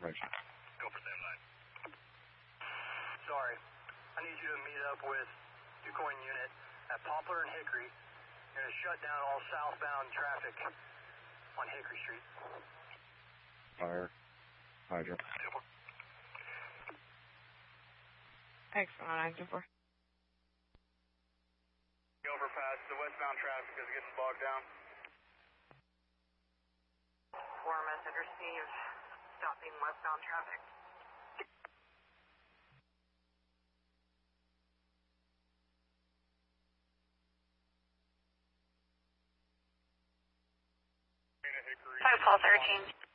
Roger. Go for same line. Sorry. I need you to meet up with DuQuoin unit at Poplar and Hickory. You're going to shut down all southbound traffic on Hickory Street. Fire. Hydra. Excellent, 94. Overpass, the westbound traffic is getting bogged down. 4 message received. Stopping westbound traffic. Hickory. 5 call 13.